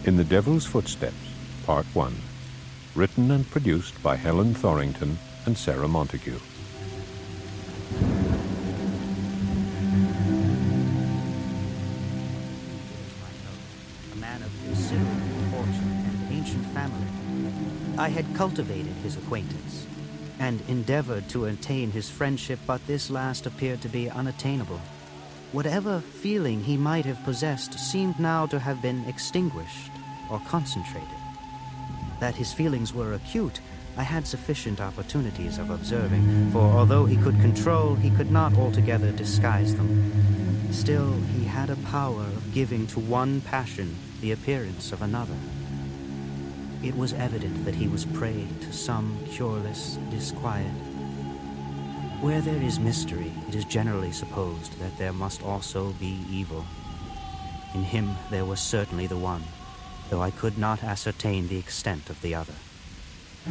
In the Devil's Footsteps, Part 1. Written and produced by Helen Thorington and Sarah Montague. A man of considerable fortune and ancient family. I had cultivated his acquaintance and endeavored to attain his friendship, but this last appeared to be unattainable. Whatever feeling he might have possessed seemed now to have been extinguished or concentrated. That his feelings were acute, I had sufficient opportunities of observing, for although he could control, he could not altogether disguise them. Still, he had a power of giving to one passion the appearance of another. It was evident that he was prey to some cureless disquiet. Where there is mystery, it is generally supposed that there must also be evil. In him there was certainly the one, though I could not ascertain the extent of the other.